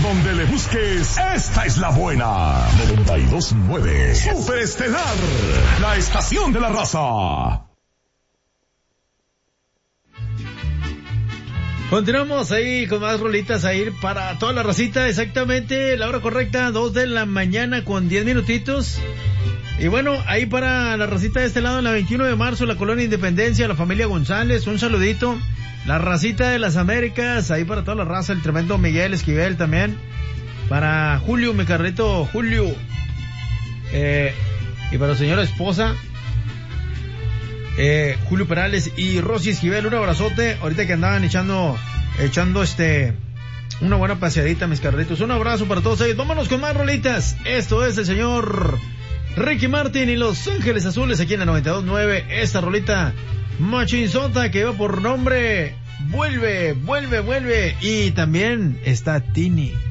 donde le busques, esta es la buena. 92.9 Superestelar, la estación de la raza. Continuamos ahí con más rolitas a ir para toda la racita. Exactamente la hora correcta, 2 de la mañana con 10 minutitos. Y bueno, ahí para la racita de este lado, en la 21 de marzo, la Colonia Independencia, la familia González, un saludito. La racita de las Américas, ahí para toda la raza, el tremendo Miguel Esquivel también. Para Julio, mi carrito Julio. Y para la señora esposa, Julio Perales y Rosy Esquivel, un abrazote. Ahorita que andaban echando una buena paseadita, mis carritos. Un abrazo para todos ellos. Vámonos con más rolitas. Esto es el señor Ricky Martin y Los Ángeles Azules aquí en la 92.9. Esta rolita machinzota que va por nombre Vuelve, Vuelve, Vuelve. Y también está Tini.